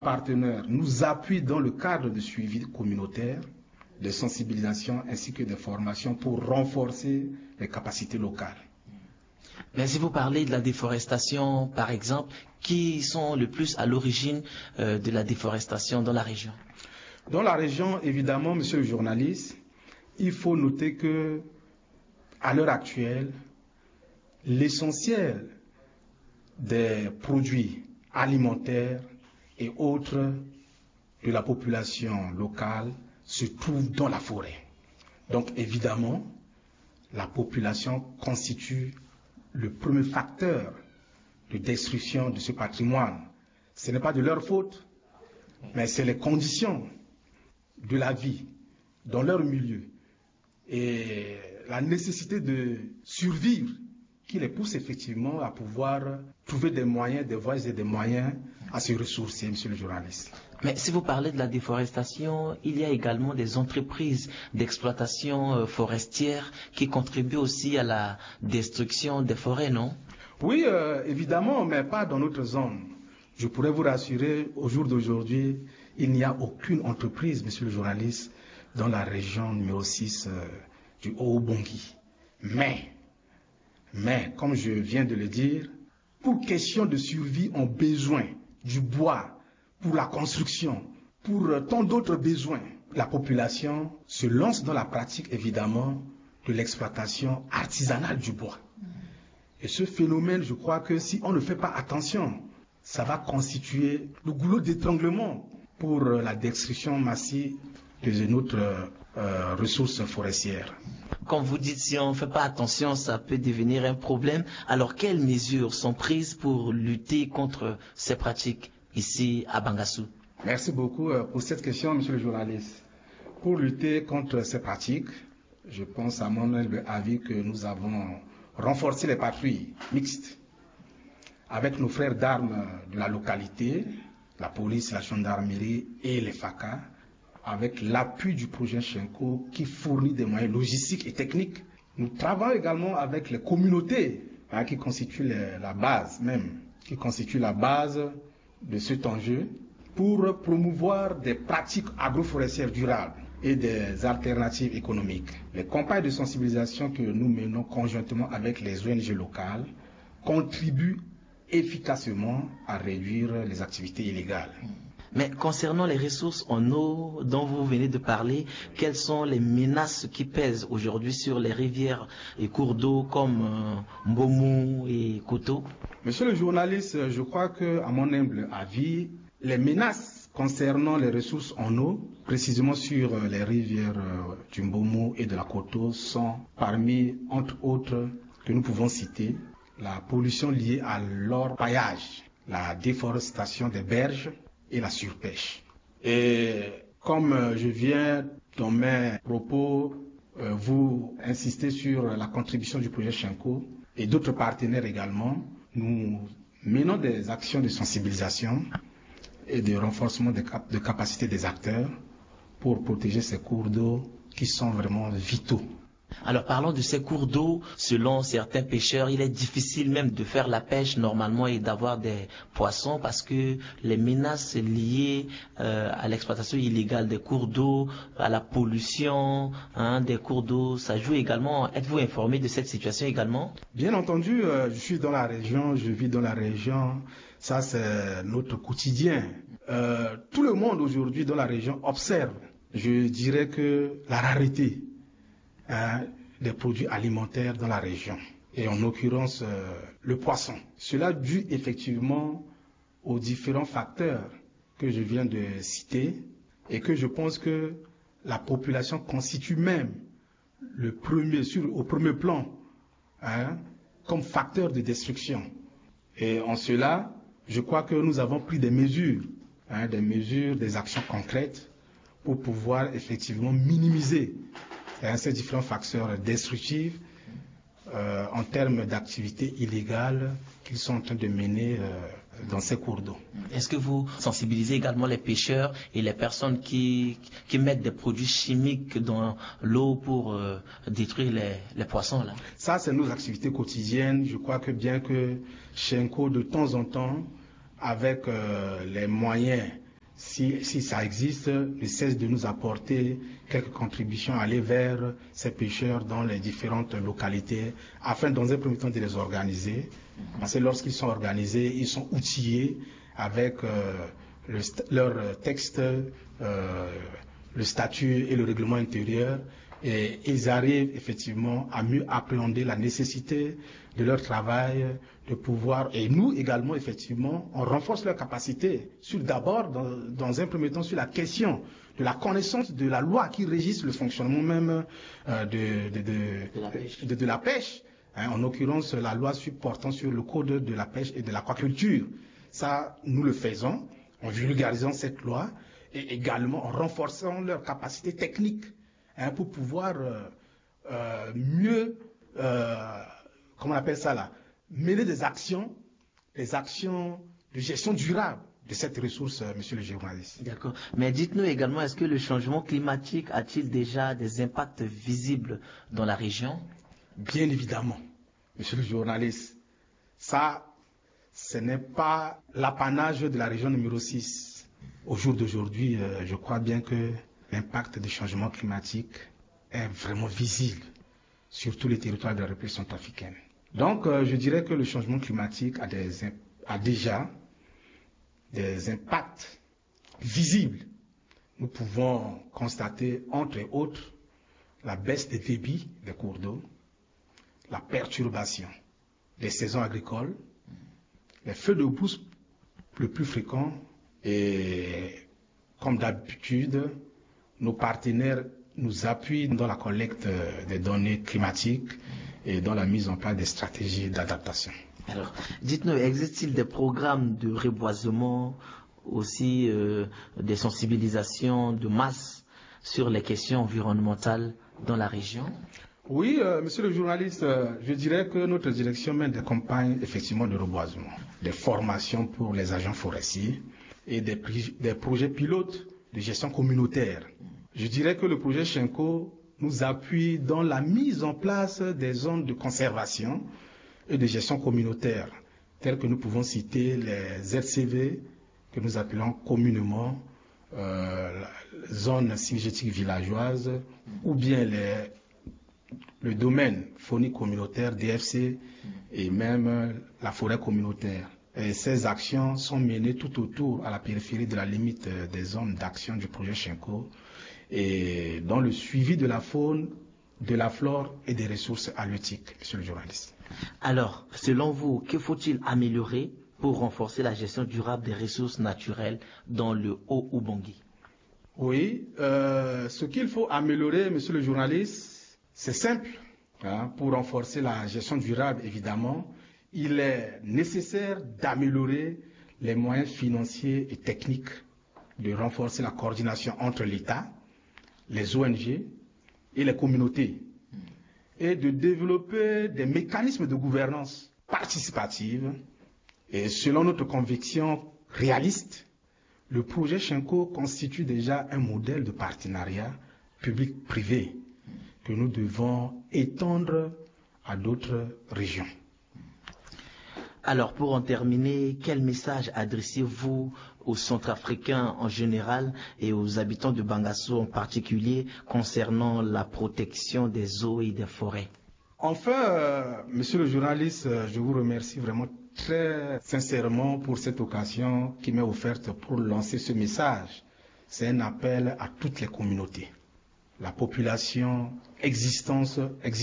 partenaires nous appuient dans le cadre de suivi communautaire, de sensibilisation ainsi que de formation pour renforcer les capacités locales. Mais si vous parlez de la déforestation, par exemple, qui sont le plus à l'origine de la déforestation dans la région? Dans la région, évidemment, monsieur le journaliste, il faut noter que, à l'heure actuelle, l'essentiel des produits alimentaires et autres de la population locale se trouve dans la forêt. Donc évidemment, la population constitue le premier facteur de destruction de ce patrimoine. Ce n'est pas de leur faute, mais c'est les conditions de la vie dans leur milieu et la nécessité de survivre qui les pousse effectivement à pouvoir trouver des moyens, des voies et des moyens à se ressourcer, monsieur le journaliste. Mais si vous parlez de la déforestation, il y a également des entreprises d'exploitation forestière qui contribuent aussi à la destruction des forêts, non? Oui, évidemment, mais pas dans notre zone. Je pourrais vous rassurer, au jour d'aujourd'hui, il n'y a aucune entreprise, monsieur le journaliste, dans la région numéro 6 du Haut-Bangui. Mais, comme je viens de le dire, pour question de survie, on a besoin du bois pour la construction, pour tant d'autres besoins. La population se lance dans la pratique, évidemment, de l'exploitation artisanale du bois. Et ce phénomène, je crois que si on ne fait pas attention, ça va constituer le goulot d'étranglement pour la destruction massive de notre ressources forestières. Quand vous dites si on ne fait pas attention, ça peut devenir un problème. Alors quelles mesures sont prises pour lutter contre ces pratiques ici à Bangassou? Merci beaucoup pour cette question, monsieur le journaliste. Pour lutter contre ces pratiques, je pense à mon humble avis que nous avons renforcé les patrouilles mixtes avec nos frères d'armes de la localité, la police, la gendarmerie et les FACA, avec l'appui du projet Chenko qui fournit des moyens logistiques et techniques. Nous travaillons également avec les communautés qui constituent la base même, qui constituent la base de cet enjeu pour promouvoir des pratiques agroforestières durables et des alternatives économiques. Les campagnes de sensibilisation que nous menons conjointement avec les ONG locales contribuent efficacement à réduire les activités illégales. Mais concernant les ressources en eau dont vous venez de parler, quelles sont les menaces qui pèsent aujourd'hui sur les rivières et cours d'eau comme Mbomou et Koto? Monsieur le journaliste, je crois que, à mon humble avis, les menaces concernant les ressources en eau, précisément sur les rivières du Mbomou et de la Koto, sont parmi, entre autres, que nous pouvons citer, la pollution liée à l'orpaillage, la déforestation des berges, et la surpêche. Et comme je viens dans mes propos vous insister sur la contribution du projet Chenko et d'autres partenaires également, nous menons des actions de sensibilisation et de renforcement de capacités des acteurs pour protéger ces cours d'eau qui sont vraiment vitaux. Alors parlons de ces cours d'eau, selon certains pêcheurs, il est difficile même de faire la pêche normalement et d'avoir des poissons parce que les menaces liées à l'exploitation illégale des cours d'eau, à la pollution des cours d'eau, ça joue également. Êtes-vous informé de cette situation également? Bien entendu, je suis dans la région, je vis dans la région, ça c'est notre quotidien. Tout le monde aujourd'hui dans la région observe, je dirais que la rareté des produits alimentaires dans la région, et en l'occurrence le poisson. Cela dû effectivement aux différents facteurs que je viens de citer et que je pense que la population constitue même au premier plan comme facteur de destruction. Et en cela, je crois que nous avons pris des mesures, des actions concrètes pour pouvoir effectivement minimiser ces différents facteurs destructifs en termes d'activités illégales qu'ils sont en train de mener dans ces cours d'eau. Est-ce que vous sensibilisez également les pêcheurs et les personnes qui mettent des produits chimiques dans l'eau pour détruire les poissons là? Ça, c'est nos activités quotidiennes. Je crois que bien que Chenko, de temps en temps, avec les moyens si ça existe, ne cesse de nous apporter quelques contributions, aller vers ces pêcheurs dans les différentes localités, afin dans un premier temps de les organiser. Parce que lorsqu'ils sont organisés, ils sont outillés avec leur texte, le statut et le règlement intérieur, et ils arrivent effectivement à mieux appréhender la nécessité de leur travail, de pouvoir, et nous également effectivement, on renforce leur capacité d'abord dans un premier temps sur la question de la connaissance de la loi qui régisse le fonctionnement même de la pêche. En l'occurrence, la loi portant sur le code de la pêche et de l'aquaculture. Ça, nous le faisons en vulgarisant cette loi et également en renforçant leur capacité technique pour pouvoir mieux, comment on appelle ça là, mener des actions de gestion durable de cette ressource, monsieur le journaliste. D'accord. Mais dites-nous également, est-ce que le changement climatique a-t-il déjà des impacts visibles dans la région? Bien évidemment, monsieur le journaliste. Ça, ce n'est pas l'apanage de la région numéro 6. Au jour d'aujourd'hui, je crois bien que l'impact du changement climatique est vraiment visible sur tous les territoires de la République centrafricaine. Donc, je dirais que le changement climatique a déjà des impacts visibles. Nous pouvons constater, entre autres, la baisse des débits des cours d'eau, la perturbation des saisons agricoles, les feux de brousse le plus fréquents et, comme d'habitude, nos partenaires nous appuient dans la collecte des données climatiques et dans la mise en place des stratégies d'adaptation. Alors, dites-nous, existe-t-il des programmes de reboisement, aussi des sensibilisations de masse sur les questions environnementales dans la région? Oui, monsieur le journaliste, je dirais que notre direction mène des campagnes effectivement de reboisement, des formations pour les agents forestiers et des projets pilotes de gestion communautaire. Je dirais que le projet Chenco nous appuie dans la mise en place des zones de conservation et de gestion communautaire, telles que nous pouvons citer les ZCV, que nous appelons communément zones synergétiques villageoises, ou bien le domaine faunique communautaire, DFC, et même la forêt communautaire. Et ces actions sont menées tout autour, à la périphérie de la limite des zones d'action du projet Chenco, et dans le suivi de la faune, de la flore et des ressources halieutiques, monsieur le journaliste. Alors, selon vous, que faut-il améliorer pour renforcer la gestion durable des ressources naturelles dans le Haut-Ubangi? Oui, ce qu'il faut améliorer, monsieur le journaliste, c'est simple. Pour renforcer la gestion durable, évidemment, il est nécessaire d'améliorer les moyens financiers et techniques, de renforcer la coordination entre l'État, les ONG et les communautés, et de développer des mécanismes de gouvernance participative. Et selon notre conviction réaliste, le projet Chenco constitue déjà un modèle de partenariat public-privé que nous devons étendre à d'autres régions. Alors, pour en terminer, quel message adressez-vous aux Centrafricains en général et aux habitants de Bangassou en particulier concernant la protection des eaux et des forêts? Enfin, monsieur le journaliste, je vous remercie vraiment très sincèrement pour cette occasion qui m'est offerte pour lancer ce message. C'est un appel à toutes les communautés. La population existante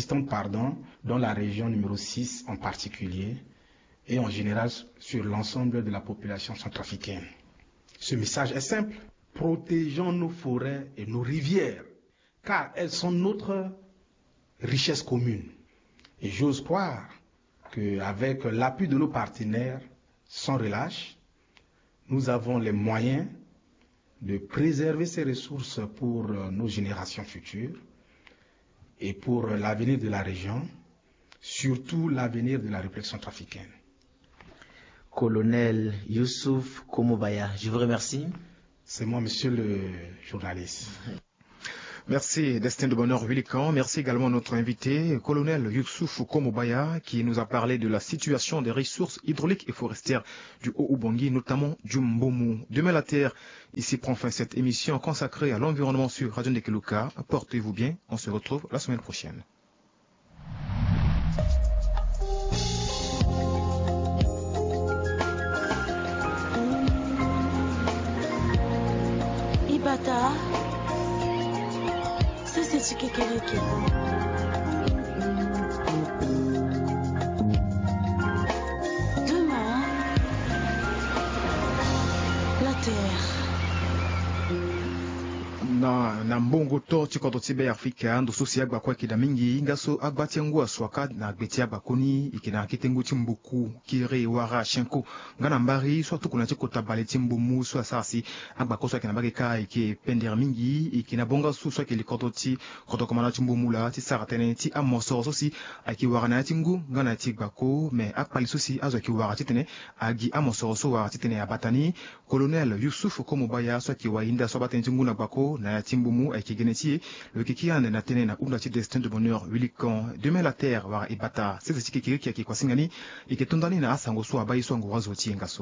dans la région numéro 6 en particulier, et en général sur l'ensemble de la population centrafricaine. Ce message est simple. Protégeons nos forêts et nos rivières, car elles sont notre richesse commune. Et j'ose croire qu'avec l'appui de nos partenaires, sans relâche, nous avons les moyens de préserver ces ressources pour nos générations futures et pour l'avenir de la région, surtout l'avenir de la République centrafricaine. Colonel Youssouf Komobaya, je vous remercie. C'est moi, monsieur le journaliste. Merci Destin de Bonheur Willican. Merci également à notre invité, colonel Youssouf Komobaya, qui nous a parlé de la situation des ressources hydrauliques et forestières du Haut-Ubangi, notamment du Mbomu. Demain la Terre, ici prend fin cette émission consacrée à l'environnement sur Radio Ndekeluka. Portez-vous bien, on se retrouve la semaine prochaine. Ibata, ça c'est ce que quelqu'un. Demain, la terre. na mbongo to chikoto tibe Afrika ndo sosi agba kwa kida mingi ngaso agba tiangu aswaka na agbeti agba koni ikina kitengu chimbuku kire wara shenko ngana mbari so tukuna chikota bale timbumu so asasi agba koso kina bage ka ike pender mingi ikina bonga so so kili koto ti koto komana timbumu la ti saratene ti amoso sosi aki wara na tingu ngana ti gbako me akpali sosi azo ki wara titene agi amoso so wara titene abatani colonel Youssouf Komobaya so ki wainda so batene tingu na gbako na timbumu aki geneti le kikiande na tene na unda ti Destin de Bonheur Willican demain la terre wara ibata c'est ce qui kwa singani iketondani na asango so abayi so ngo wazo ti ngaso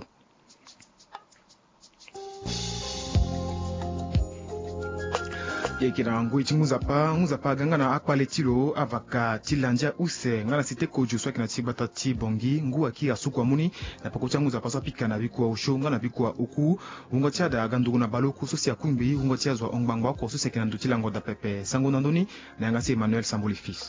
yekina ngui nguzapa ganga na akwale tilo avaka tilanja use ngana site kojo so kina tibata ti bongi ngu aki asukwa muni na pakocha nguzapa so pika na bikwa usho ngana bikwa uku ungo tiada gandugu na baloku so sia kumbi ungo tiazwa ongbangwa ko so sekina ndutila ngoda pepe sango nandoni na ngasi Emmanuel Samboli fils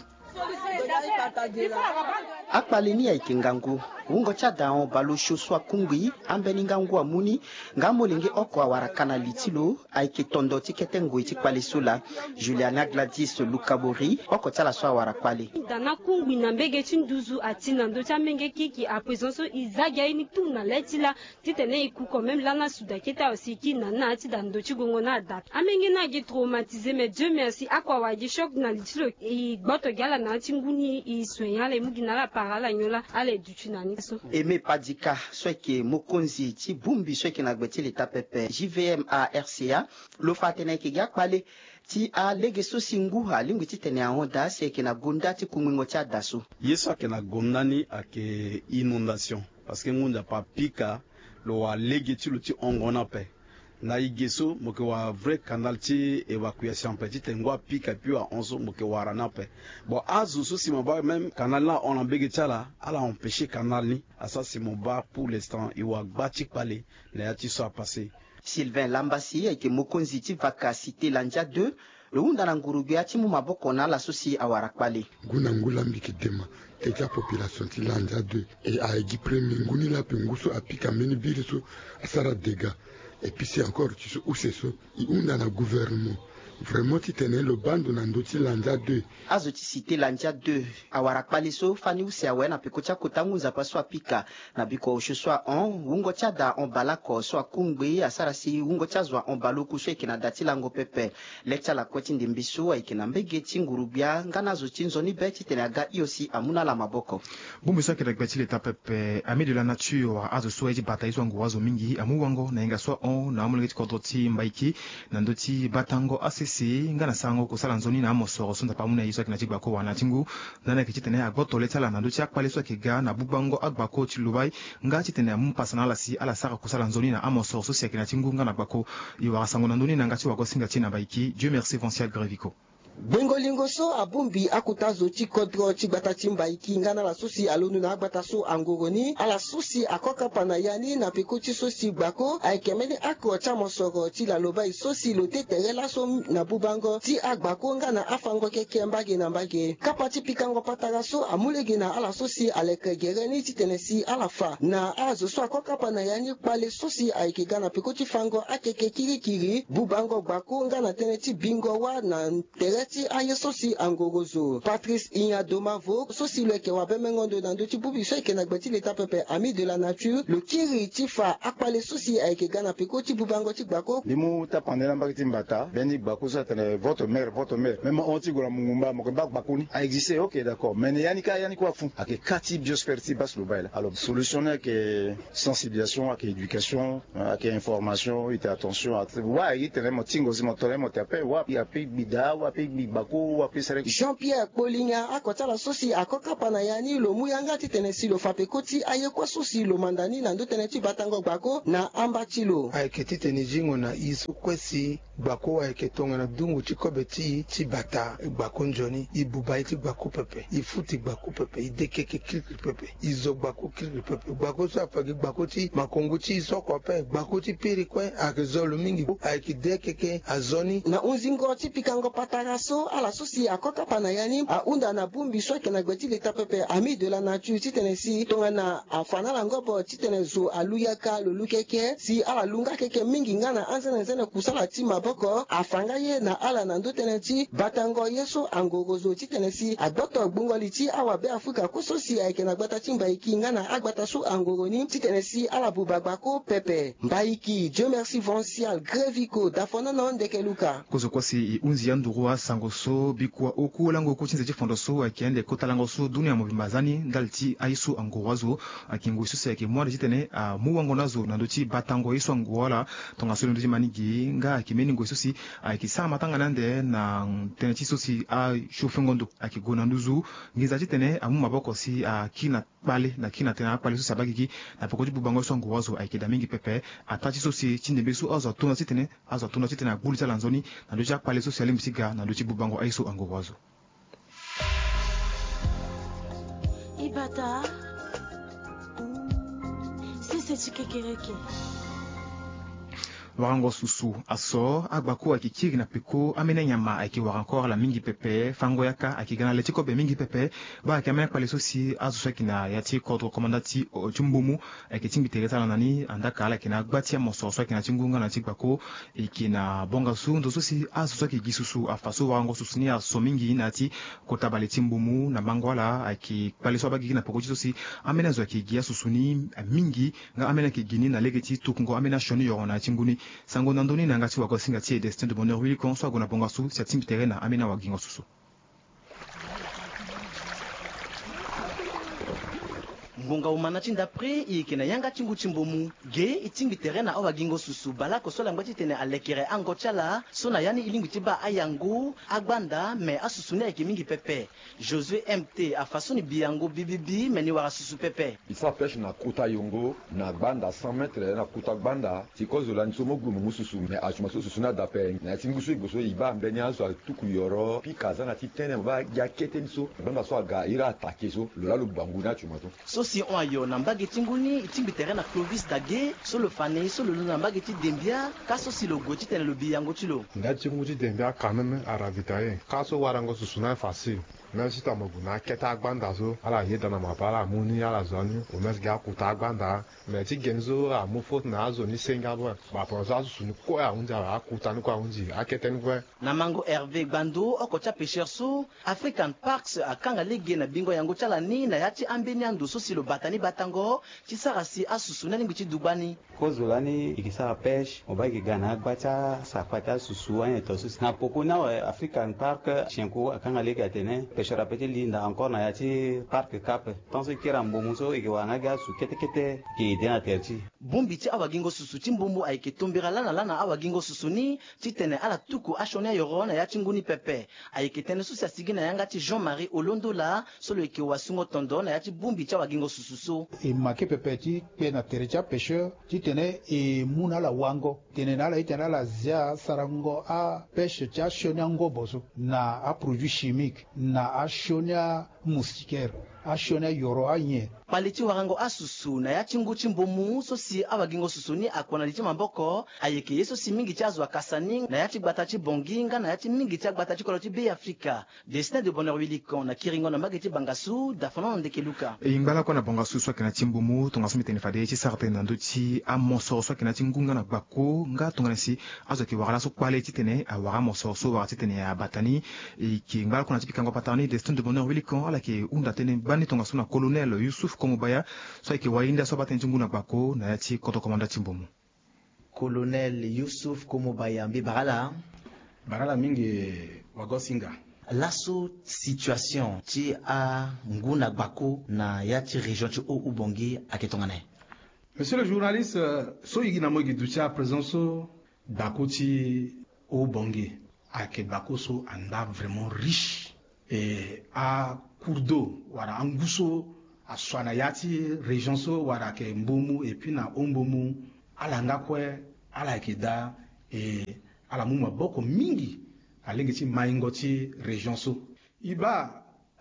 akpaleni ya ikengangu ungo chada on balosho swa kungwi ambeni ngangu amuni ngamolenge oko awarakana litilo aike tondo tikete ngwe tikpale sola Juliana Gladys Lukabori oko tala swa warakpale dana kungwi na mbege chinduzu atina ndo cha menge kiki a présence izaga ini tuna letila titene ikuko même lana sudaketa osiki na ati dando chigongo na dat amenge na ge traumatisé mais Dieu merci akwa waji choc na litilo i boto gala na tinguni i soya le mugina la parala nyola ale dutunani Aimé Padika sweke mokonzi ti bumbi sweke na gbeti leta pepe JVM a RCA lo fatene ke gakpale ti a lege so singuha lingwi ti tene a honda seke na gonda ti kumwingo ti adaso yeso ake na gomnani ake inondation parce que ngunda pa pika lo wa lege ti lo ti ongona pe na igeso moke wa vrai canal ti évacuation petit tengwa pika puis wa onso moke wara na pe bon azu so si ba même canal là on ambege tala ala empêcher canal ni ça c'est mon bar pour l'instant il wa gbati pale na ya ti so a passé Sylvain Lambasi eke mokonzi ti vacacité lanja 2 le hunda na ngurubia ti mu maboko na la sosi awarakpale nguna ngula mbiki dema teka population ti lanja 2 et a egi premier nguni la penguso apika meni biriso asara dega et puis c'est encore tu sais où c'est ça il hunda na gouvernement vraiment ti tene le bando na ndoti lanja 2 azo ti cité lanja 2 awarakpale so fani usi awe na peko tia kota ngunza pa so apika na biko osho so on wungo tia da on balako so akungbe asara si wungo tia zwa on baloku so ikina dati lango pepe lecture la kweti ndimbiso ikina mbege ti ngurubia ngana zo ti nzoni beti tene aga iosi amuna la maboko bumbi so kina gbeti leta pepe ami de la nature azo so eji batayi so ngo wazo mingi amuwango na inga so on na amulenge ti kodoti mbaiki na ndoti batango asi si ngana sango kusala nzoni na amosoro sonda pamuna yiso kina chigbako wana tingu nana kichitene agboto letala na ndochi akpale so kiga na bubango agbako chilubai nga chitene amumpasana ala si ala saka kusala nzoni na amosoro so kina tingu ngana gbako iwa sango na ndoni na ngati wako singa tina baiki Dieu merci Vincial Grevico Bengolingo so abumbi akutazo ti kodro ti gbata ti mbaiki ngana la susi alonu na agbata so angoroni ala susi akoka panayani na peko ti sosi gbako aikemeni akro cha mosoro ti la lobai sosi lo tetere la so na bubango ti agbako ngana afango keke mbage na mbage kapa ti pikango patara so amulege na ala sosi aleke gereni ti tenesi ala fa na azo so akoka panayani pale sosi aike gana peko ti fango akeke kirikiri bubango gbako ngana tene ti bingo wa na tere ti aye sosi angogozo. Patrice Inya Domavo, sosi le ke wabemengondo na ndoti bubi so ke na gbeti leta pepe ami de la nature, le kiri tifa akpale sosi aike gana peko ti bubango ti gbako. Limu ta pandela mbaki mbata, beni gbako sa tene votre mère. Même on ti gola mungumba mo bak bakuni a existé, OK d'accord. Mais yani quoi fou. Ake kati biosphère bas le bail. Alors solutionner que sensibilisation, ake éducation, ake information, et attention à ouais, il tene mo tingo zi mo tole mo tape, wa ya pe bida, wa pe bako, wa pe sere. Jean-Pierre Polinya akota la sosi akoka pana yani lo muyanga ti tene si lo fape koti aye kwa sosi lo mandani na ndo tene ti batango gbako na ambachilo. Aike ti tene jingo na isu kwesi gbako aike tonga na dungu ti kobeti ti bata gbako njoni ibuba ti gbako pepe ifuti gbako pepe idekeke kiri pepe izo gbako kiri pepe gbako so afagi gbako ti makongu ti isoko pe gbako ti piri kwe akezolo mingi aike dekeke azoni na unzingo ti pikango pataraso ala sosi akoka pana yani aunda na bumbi so ke na gbeti leta pepe ami de la nature ti tene si tonga na afana la ngobo ti tene zo aluyaka lolukeke si ala lunga keke mingi ngana anzene zene kusala ti maboko afanga ye na ala na ndo tene ti batango yeso angogozo ti tene si a Dr. Gbungoli ti awa be Afrika koso si aike na gbata ti mbaiki ngana agbata so angogoni ti tene si ala bubagbako pepe mbaiki Dieu merci Vincial Grevico dafona non ndeke luka kozo kwasi unzi yandurua sangoso bikwa oku lango ko tinze fondoso akende kota lango so dunia mobimbazani ndalti aisu angowazo akingo isu yake mwa ti tene muwango nazo nandoti batango isu angola tonga so ndo manigi nga akimeni ngo isu si akisama matanga nande na tene ti sosi a shofengondo akigona nduzu ngiza ti tene amu maboko si kina bale na kina tena pale so sabaki na poko ti bubango so angowazo aikida mingi pepe atati sosi chindembe so azo tona ti tene buli ta lanzoni na ndo ja pale so salimsiga na ndo ti bubango aiso angowazo Ibata Sese Chikekereke warango susu aso agbako akikiri na peko amena nyama aki encore la mingi pepe fango yaka akigana letiko be mingi pepe ba akamena pale sosi azusa kina yati kodro komandati chumbumu akitimbi teresa nani andaka ala kina gbatia mososo kina chingunga na tigbako ikina bonga su ndo sosi azusa ki gisusu afaso warango susu ni aso mingi nati kota bale timbumu na mangwala aki pale so bagiki na peko sosi amena zo aki gia susuni mingi nga amena ki gini na legeti tukungo amena shoni yorona chinguni sango nandoni na ngati wako singa tie destin de bonheur wili konso agona bonga su sia timbi terena amena wagingo susu ngonga umana ti ndapre e yeke na yanga ti ngu ti mbomu ge e tingbi tere na awa gingo susu balako so langba ti tene alekere ango ti ala so na ya ni e lingbi ti ba ayango agbanda me asusu ni ayeke mingi pepe Josué MT afa so ni biyango bibibi me ni wara susu pepe i sa pêche na kuta yongo na gbanda 100 mètres na kuta gbanda ti kozo la ni so mo gbumu mu susu me asuma so susu ni adape na ti ngu so e gbo so e ba ambeni azo atuku yoro pi kaza na ti tënë ba ya kete ni so gbanda so aga iri atake so lo la lo gbangu ni atuma to si on ayo na mbage tinguni itimbi tere na Clovis Dage so le fane so le na mbage ti dembia kaso si lo goti tene lo biyango ti lo nda tingu ti dembia quand même à ravitailler kaso warango susuna facile même si tamagu na keta agbanda so ala yeda na mapala muni ala zoni o mes ga kuta agbanda me ti genzo a mu fot na azo ni sengabo ba ponza susuni ko ya unja a kuta ni ko unji akete ni ko na mango Hervé Gbando okocha pêcheur so African Parks akanga lege na bingo yango chala ni na yati ambeni ando so si lo batani batango ti sara si asusu na ngbi ti dubani kozolani ikisa pêche obaki gana gbacha sapata susu ane to susu na poko na African Park chenko akanga lege atene pêcheur apeti linda encore na yati parc cap tanso kira mbomuso ikiwana ga su kete ki dena terti bombi ti awagingo susu ti mbombo ayeke tombira lana awagingo susu ni ti tene ala tuku ashoni ayoro na ya ti nguni pepe ayeke tënë so si asigi na yanga ti Jean-Marie Olondola so lo yeke wasungo tondo na ya ti bombi ti awagingo susu so e make pepe ti kpe na tere ti apêcheur ti tene e mu na ala wango tene na ala e tene ala zia sarango apêche ti ashoni angobo so na aproduit chimique na ashoni amoustiquaire ashoni ayoro anyen paliti warango asusu na ya chingu chimbomu so si awagingo susuni akona lichi mamboko ayeke yeso si mingi chazwa kasani na ya chigbata chibonginga na ya chi mingi chagbata chikolo chi be Afrika. Destin de bonheur wilikon na kiringo na mageti bangasu dafono ndeke luka ingala kwa na bangasu so kena chimbomu tonga so mitene fade chi sarpe na ndochi a moso so kena chingunga na bako nga tonga si azo ki wagala so kwale titene a waga moso so waga titene ya batani e ki ingala kuna tipikango patani Destin de bonheur wilikon ala ke unda tene bani tonga so na colonel Yusuf Komobaya so ki wainda so batani chinguna bako na ya chi koto komanda chimbomu Colonel Yusuf Komobaya mbi barala mingi wagosinga laso situation ti a nguna bako na ya ti région ti o ubongi aketongane. Monsieur le journaliste, so yigina mo giducha présence bako ti o ubongi ake bako so anda vraiment riche et a cours d'eau wara anguso a swana yati région so wara ke mbomu et puis na ombomu ala ngakwe ala keda et ala muma boko mingi alenge ti maingo ti région so iba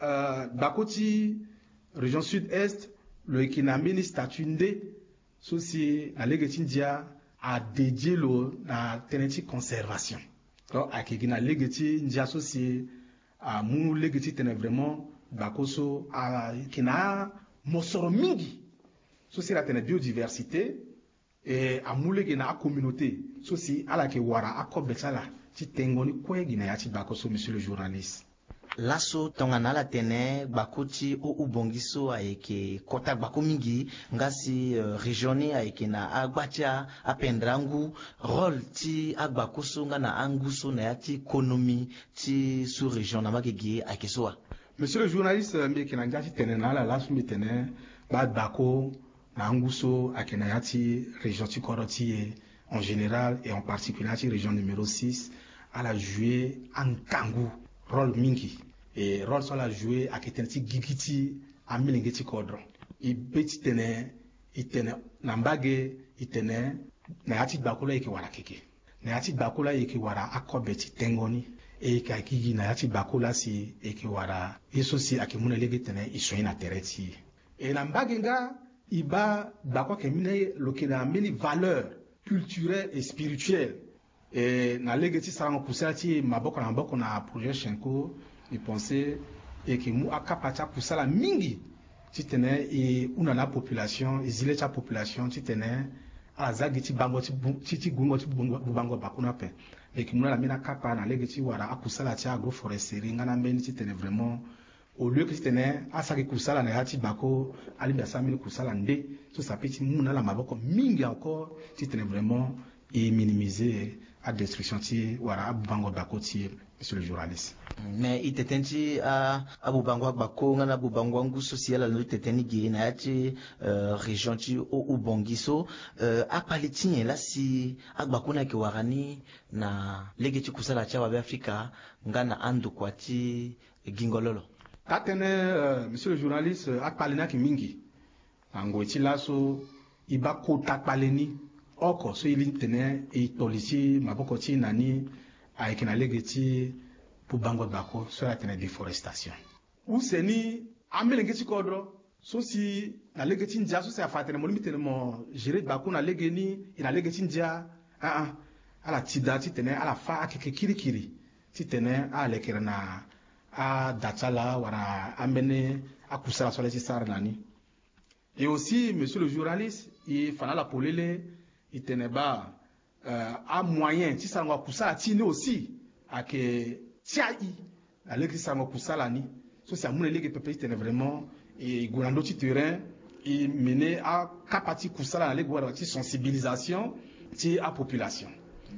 bako ti région sud-est lo yeke na mbeni statut nde so si alenge ti ndia adédié lo na tënë ti conservation donc ayeke na lege ti ndia so si amu lege ti tene vraiment bako so ayeke na mosoro mingi so si la tene biodiversité et amu lege na communauté so si ala yeke wara akobe ti ala ti tengoni kue gi na ya ti bako so monsieur le journaliste laso tongana la tene bako ti o ubongi so ayeke kota bako mingi nga si région ni ayeke na agba ti apendre angu rôle ti agbako so nga na angu so na ya ti économie ti sous région na mage gi ayeke so wa monsieur le journaliste mbi yeke na ndia ti tene na ala laso mbi tene bako na angu so ayeke na ya ti région ti koro ti ye en général et en particulier la région numéro 6 elle a joué en kangu rôle mingi et rôle so la joué a ketene ti gigi ti amilenge ti kodro i be ti tene i tene na mbage i tene na ya ti gbako la yeke wara keke na ya ti gbako la yeke wara akobe ti tengoni e yeke ayeke gi na ya ti gbako la si yeke wara ye so si ayeke mu na lege tene i so ye na tere ti ye e na mbage nga i ba gbako ayeke mine lo yeke na mbeni valeur culturelle et spirituelle et na lege ti sarango kusala ti maboko na maboko na projet Shenko i pensé e ke mu akapa ti akusala mingi ti tene e una na population e zile ti apopulation ti tene ala zagi ti bango ti gungo ti bubango bako na ape e ke mu na la mbeni akapa na lege ti wara akusala ti agroforesterie nga na mbeni ti tene vraiment au lieu que ti tene asagi kusala na ya ti bako alingbi asala mbeni kusala nde so sape ti mu na la maboko mingi encore ti tene vraiment e minimiser a destruction ti wara abubango bako ti monsieur le journaliste mais i teten ti abubango agbako nga na abubango angu social ala no i teten ni gi na ya ti région ti o ubongi so akpali ti nyen la si agbako na yeke wara ni na lege ti kusala ti awabe afrika nga na andokua ti gingololo ka tënë monsieur le journaliste akpali ni ayeke mingi angue ti laso i ba kota akpali ni oko so ili tene e toli ti maboko ti na ni ayeke na lege ti bubango bako so ala tene déforestation use ni amelenge ti kodro so si na lege ti ndia so si afa tene mo limi tene mo géré bako na lege ni e na lege ti ndia ala tida ti tene ala fa akeke kirikiri ti tene ala lekere na ada ti ala wara ambeni akusala so le ti sara na ni et aussi monsieur le journaliste e fa na ala polele i tene ba a moyen ti sarango akusala ti ni aussi ayeke ti ai na lege ti sarango akusala ni so si amû na lege pepe ti tene vraiment e gue na ndö ti terrain e mene akapa ti kusala na lege wara ti sensibilisation ti apopulation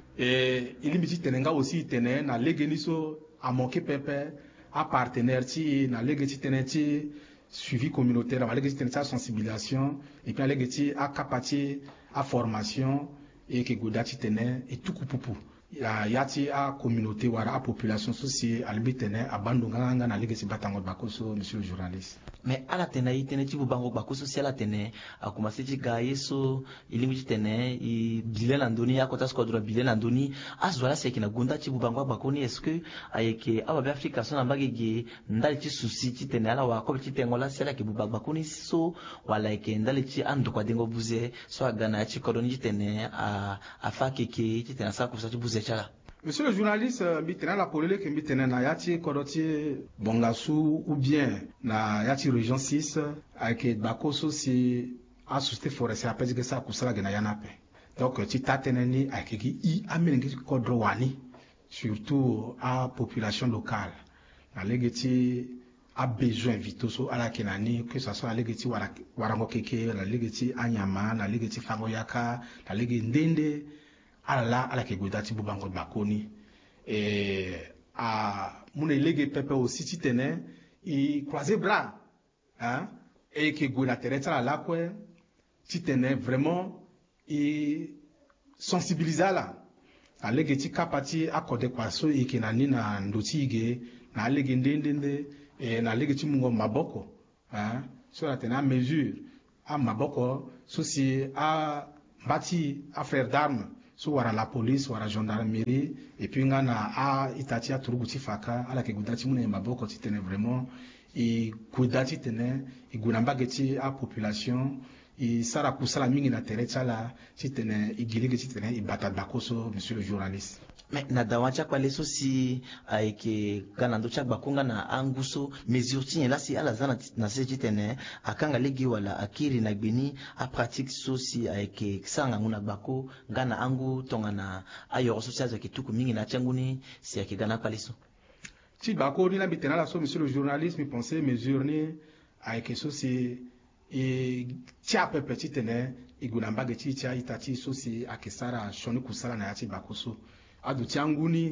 e e lingbi ti tene nga aussi tene na lege ni so amanke pepe apartenaire ti na lege ti tënë ti suivi communautaire na lege ti tene ti asensibilisation et puis na lege ti akapa ti aformation e yeke gue da ti tene e tuku pupu yati a communauté wara a population soci albitene abandonganga na ligue sibatango bakoso monsieur le journaliste. Mais à la tene itene ti bubango bakoso si à la tene a commencé ti gaye so ilingi tene i bilen andoni a kota squadra bilen andoni azwala se kina gunda ti bubango bakoni est-ce que ayeke aba be Afrika so na mbagege ndali ti souci ti tene ala wa ko ti tengola si ala ke bubango bakoni so wala ke ndali ti ando kwa dengo buze so agana ti kodoni ti tene a fa keke ti tene sa ko sa ti buze chala. Monsieur le journaliste, mbitena la polele ke mbitena na yati kodoti bongasu ou bien na yati région 6 avec bakoso si a susté forestier après que ça kusala gena yanape. Donc ti tateneni avec ki I amenengi kodro wani surtout à population locale. La legeti a besoin vito so ala kenani que ça soit la legeti warango keke, la legeti anyama, la legeti fangoyaka, la legeti ndende ala ke godati bubango bakoni a mon élève pepe aussi ti tene i croiser bras hein et que goda tereta la kwe ti tene vraiment i sensibiliser la lege ti kapati akode kwaso i kenani na ndoti ige na lege ndende na lege ti mungo maboko hein so la tene a mesure a maboko so si a bati a frère d'armes so wara la police wara gendarmerie et puis ngana a itati a turuguti faka ala ke gudati mune maboko ti tene vraiment i gudati tene i gunambageti a population i sara kusala mingi na tere chala ti tene i giligi ti tene i bata bakoso monsieur le journaliste. Mais na dawancha kwa leso si aike ganando chak bakunga na anguso mesure ti la si ala zana na se tene akanga legi wala akiri na gbeni a pratique so si aike sanga nguna bako gana angu tonga na ayo so chazo ki tuku mingi na changuni si ake gana kwa leso ti bako ni na bitena la so monsieur le journaliste mi penser mesure ni aike so si e tia pepe ti tene iguna mbage ti tia itati so si ake sara shoni kusala na yati bakoso adu tianguni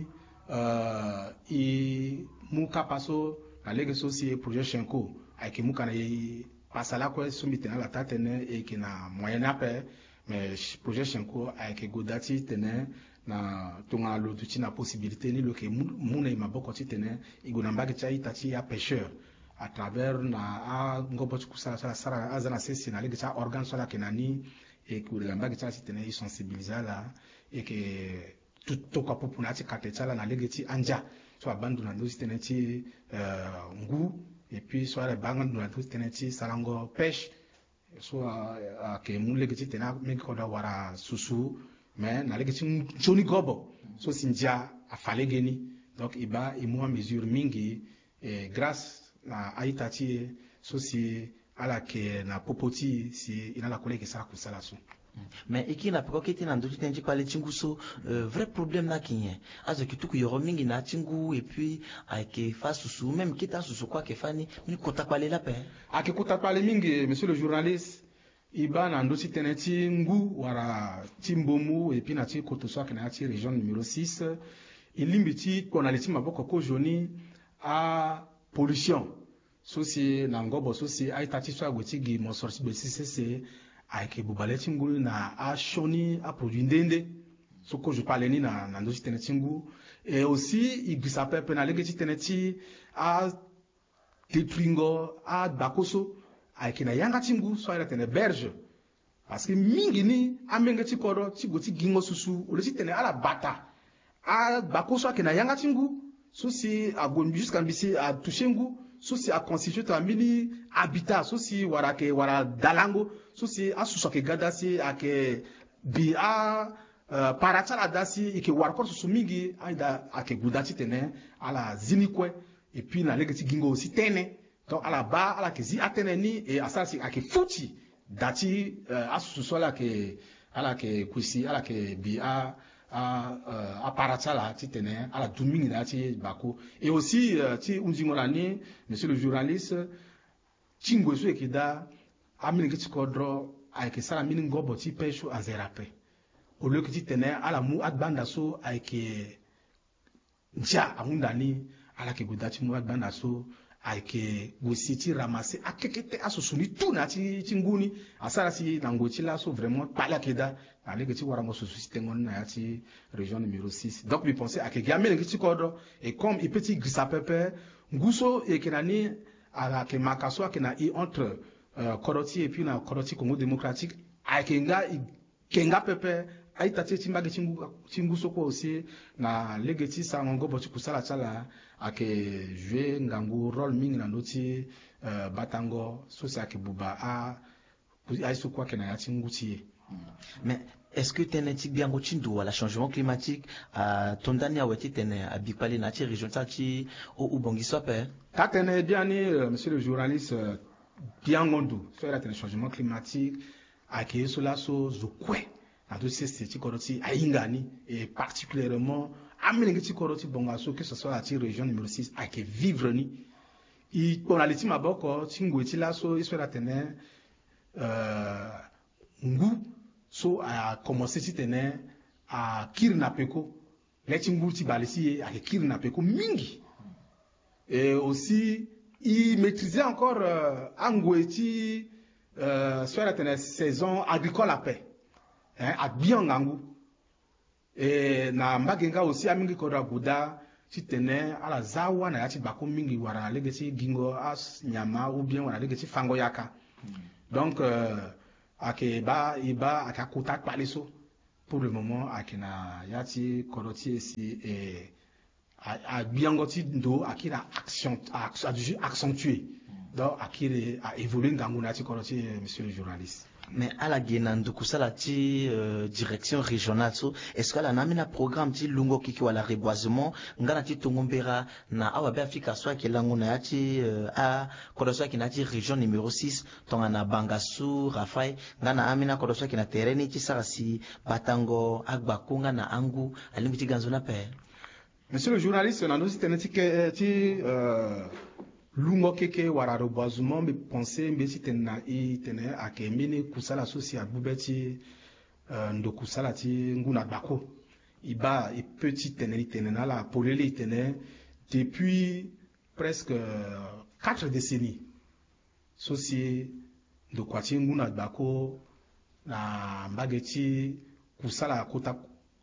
i muka paso na lege so si projet Shenko ayeke muka na pasala ko so mitena la tatene e ke na moyen ape mais projet Shenko ayeke godati tene na tonga lo tuti na possibilité ni lo ke muna i maboko ti tene iguna mbage ti itati ya pêcheur à travers na a ngobo ti kusala sara azana sesi na lege ti organe so la ke na ni e ke la mbage ti tene i sensibiliser la e ke tout ka popuna ti kate chala na lege ti anja so abandu na ndo tene ti ngu et puis so ala bandu na ndo tene ti salango pêche so ke mu lege ti tene me ko da wara susu mais na lege ti joni gobo so sinja a falege ni donc iba i mo mesure mingi grâce na aita ti so si ala ke na popoti si ina la kolege sa kusala so. Mais iki na peko kiti na ndoki tenji pale chingu so vrai problème na kinye azo kituku yoro mingi na chingu et puis ake fa susu même kita susu kwa ke fani ni kota pale la pe ake kota pale mingi monsieur le journaliste iba na ndoki teneti ngu wara timbomu et puis na ti koto so na ti région numéro 6 ilimbi ti kona leti maboko ko joni a pollution so si na ngobo so si aita ti so agweti gi mo sorti be CCC ayeke bubale ti ngulu na ashoni a produit ndende so ko je parle ni na ndo ti tene ti ngu et aussi i gbisa pepe na lege ti tene ti a détruingo a bakoso ayeke na yanga ti ngu so ayeke tene berge parce que mingi ni amenge ti kodro ti go ti gingo susu o le ti tene ala bata a bakoso ayeke na yanga ti ngu so si ago jusqu'à mbisi a touché ngu so si a constitué ta mini habitat so si wara ke wara dalango so si a susu ke gada si ake bi a parachala dasi ike warkor susu mingi aida ake gudati tene ala zinikwe et puis na lege ti gingo aussi tene donc ala ba ala ke zi atene ni et asala si ake futi dati a susu so ala ke kusi ala ke bi a parachala ti tene ala du mingi na ti bako et aussi ti unzingo la ni monsieur le journaliste ti ngwe so yeke da aminenge ti kodro ayeke sara mini ngobo ti pêche so azera pe au lieu que ti tene ala mu agbanda so ayeke ntia ahunda ni ala ke go da ti mu agbanda so aike gosi ti ramasser akekete asusuni tout na ti nguni asara si na ngoti la so vraiment pala keda ale ti warango susu tengon na ti région numéro 6 donc mi penser ake gamele ti kodo et comme il petit grissa pepe nguso e kenani ake makaso ake na i entre koroti et puis na koroti Congo démocratique ake kenga pepe aita ti timbage nguso ko aussi na legeti sa ngongo boti kusala chala ake jouer ngangu rôle mingi na noti batango so c'est ake buba a isu kwa kena ya tinguti. Mais est-ce que tu es bien au la changement climatique à tondani a weti tene a bipali na ti région tati ou bongi sope ta tene bien ni monsieur le journaliste bien ngondu sur la changement climatique ake cela so zokwe na to c'est ti koroti aingani et particulièrement amenengi ti koroti bongaso que ce soit la ti région numéro 6 ake vivre ni i pona leti maboko ti ngweti la so sur la tene ngu so a commencé ti tene a kiri na peko leti ngu ti balisi a kiri na peko mingi et aussi il maîtrisait encore angwe ti so la tene saison agricole à paix a bien ngangu et na mbagenga aussi amingi kodra buda ti tene ala zawa na ya ti bako mingi wara lege ti gingo as nyama ou bien wara lege ti fango yaka donc ake iba ake akuta paliso pour le moment ake na yati koroti esi et a biangoti ndo akira action accentuer donc akire a évoluer ngangu na ti koroti monsieur le journaliste. Mais à la Guinée, kusala ti direction régionale so est-ce que la namina programme ti lungo kiki wala reboisement ngana ti tongombera na awa be Afrika so ke lango na ti a kodoso ki na ti région numéro 6 tonga na Bangassou Rafai ngana amina kodoso ki na terrain ti sarasi batango agbako ngana angu alingi ti ganzo na pe. Monsieur le journaliste on a aussi ti lungo keke wara reboisement me penser mbesi tena i tene ake mini kusala sosi abubeti ndo kusala ti nguna bako iba et petit tene na la polele tene depuis presque 4 décennies sosi ndo kwati nguna bako na mbageti kusala kota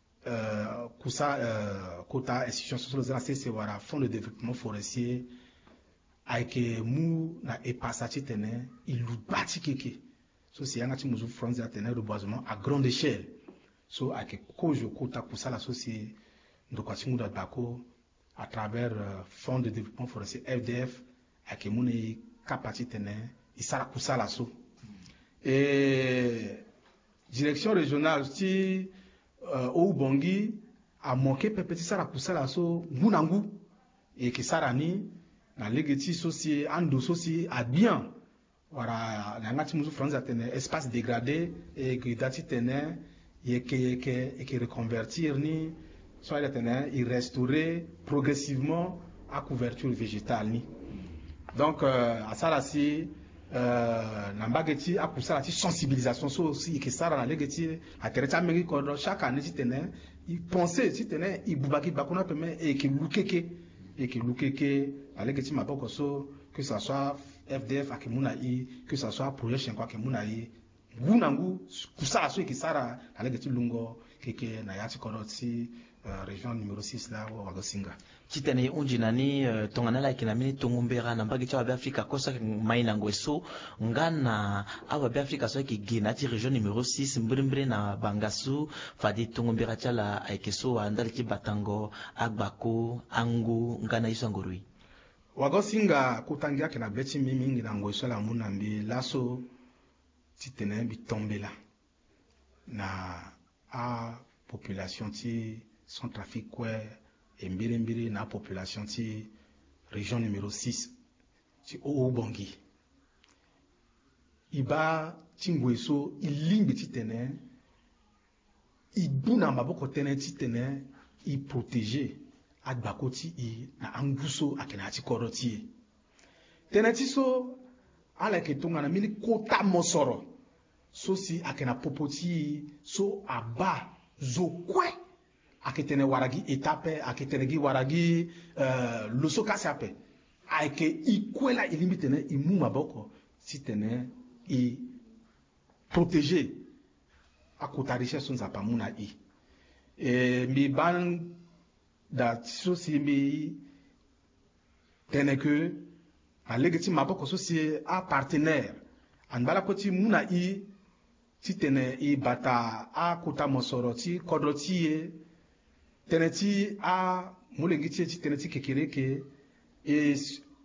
kota institution sociale c'est wara fonds de développement forestier aike mu na epasati tene ilu bati keke so si yanga ti muzu France ya tene reboisement à grande échelle so aike kojo kota kusala so si ndokwa ti nguda bako à travers fonds de développement forestier FDF aike mu ne kapati tene isala kusala so et direction régionale ti Oubongi a manqué pepe ti sala kusala so ngunangu et ki sarani na legeti soci ando soci a bien wara na ngati muzu France atene espace dégradé et que dati tene et que reconvertir ni soit atene et restaurer progressivement à couverture végétale ni donc à ça là si na mbageti a poussé la sensibilisation so aussi que ça na legeti a tereta mengi ko chaque année ti tene il pensait ti tene il bubaki bakona peme et que lukeke aleketi maboko so que ça soit FDF akimuna i que ça soit projet kwa akimuna i ngunangu kusala so ikisara aleketi lungo keke na yati koroti région numéro 6 là wa Wagosinga kitene unji nani tongana la kinamini tongombera na mbagi cha Afrika kosa maina ngweso ngana awa be Afrika so ki gina ti région numéro 6 mbrimbre na Bangassou fadi tongombera cha la aikeso andali ki batango agbako angu ngana isangorui Wagosinga kutangia kina beti mingi na ngweso la munambi laso titene bitombela na a population ti Centrafrique et mbiri na population ti région numéro 6 ti Oubongi iba tingweso ilimbi ti tene ibuna maboko tene ti tene i protéger agbako ti i na anguso akena ti koroti tene ti so ala ke tonga na mini kota mosoro so si akena popoti so aba zo kwe aketene waragi etape aketene gi waragi loso kasi ape aike ikwela ilimbi tene imu maboko si tene i protéger akuta richesse nza pamuna i mi ban da so si mi tene que a legiti maboko so si a partenaire an bala ko ti muna i ti tene i bata a kuta mosoro ti kodro ti ye tene ti a mulengi ti tene ti kekereke et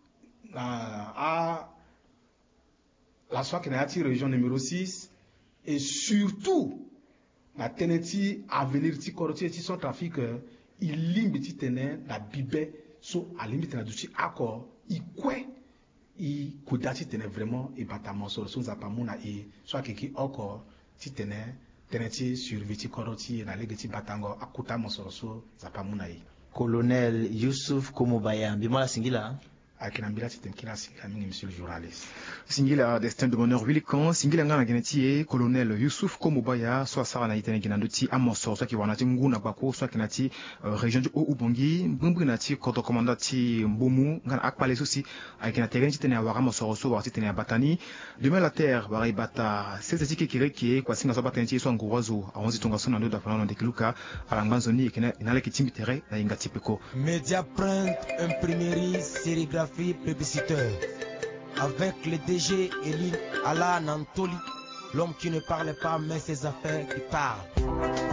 à la Soakenati région numéro 6 et surtout la teneti à venir ti koroti ti son trafic il limite tene la bibe so à limite na duchi accord i kwe i kodati tene vraiment et batamo so so zapamuna et soit keki oko ti tene teneti surviti koroti na legeti batango akuta mosoro so zapamuna e Colonel Youssouf Komobaya mbimola singila akinambila titemkila singila mingi monsieur le journaliste singila destin de bonheur wilikan singila ngana geneti colonel Youssouf Komobaya so sara na itene ginando ti amoso so ki wana ti nguna bako so kinati région du Ubongi mbumbu na ti kodo commandant ti Mbomu ngana akpale sosi akina terrain ti tene awara moso so wa ti tene batani demain la terre bari bata sese ti kireke kwa singa so batani ti so ngorozo awonzi tonga so na ndo da fana de kiluka alanganzoni ikina inale ki timbi terrain na inga tipiko Media print imprimerie sérigraphie publicitaire avec le DG Eline Ala Nantoli, l'homme qui ne parle pas mais ses affaires qui parlent.